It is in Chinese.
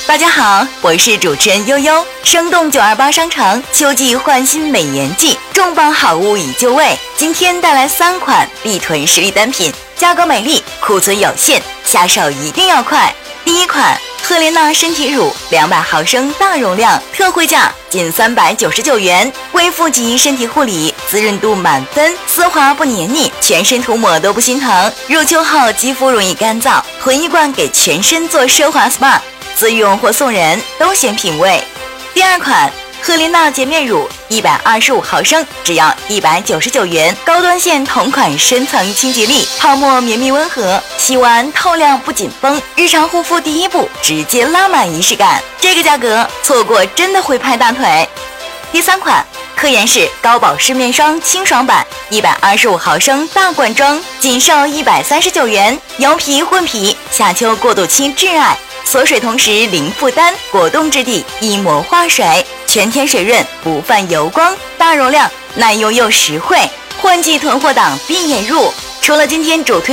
大家好，我是主持人悠悠。生动928商场秋季焕新美颜季，重磅好物已就位。今天带来3款必囤实力单品，价格美丽，库存有限，下手一定要快。第一款赫莲娜身体乳200毫升大容量，特惠价仅399元，微负极身体护理，滋润度满分，丝滑不黏腻，全身涂抹都不心疼。入秋后肌肤容易干燥，囤一罐给全身做奢华 SPA， 自用或送人都显品味。第二款赫莲娜洁面乳125毫升，只要199元，高端线同款深层清洁力，泡沫绵密温和，洗完透亮不紧绷，日常护肤第一步直接拉满仪式感，这个价格错过真的会拍大腿。第三款科颜氏高保湿面霜清爽版125毫升大罐装，仅售139元，油皮混皮，夏秋过渡期挚爱，锁水同时零负担，果冻质地一抹化水，全天水润不泛油光，大容量耐用又实惠，换季囤货党必眼入。除了今天主推